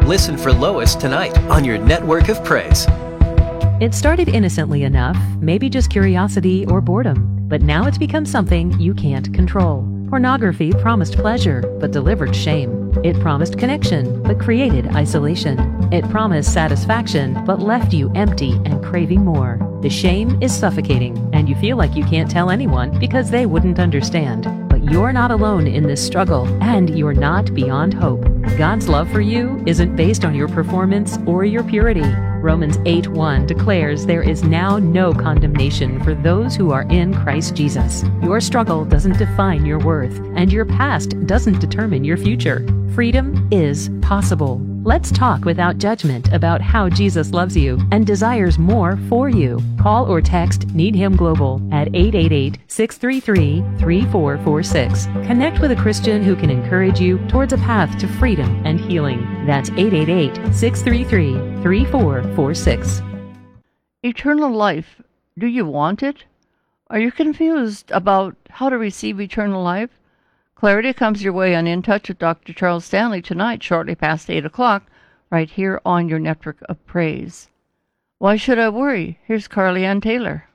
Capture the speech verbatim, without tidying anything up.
Listen for Lois tonight on your network of praise. It started innocently enough, maybe just curiosity or boredom, but now it's become something you can't control. Pornography promised pleasure, but delivered shame. It promised connection, but created isolation. It promised satisfaction, but left you empty and craving more. The shame is suffocating, and you feel like you can't tell anyone because they wouldn't understand. But you're not alone in this struggle, and you're not beyond hope. God's love for you isn't based on your performance or your purity. Romans eight one declares there is now no condemnation for those who are in Christ Jesus. Your struggle doesn't define your worth, and your past doesn't determine your future. Freedom is possible. Let's talk without judgment about how Jesus loves you and desires more for you. Call or text Need Him Global at eight eight eight, six three three, three four four six. Connect with a Christian who can encourage you towards a path to freedom and healing. That's eight eight eight, six three three, three four four six. Eternal life. Do you want it? Are you confused about how to receive eternal life? Clarity comes your way on In Touch with Doctor Charles Stanley tonight, shortly past eight o'clock, right here on your network of praise. Why should I worry? Here's Carly Ann Taylor.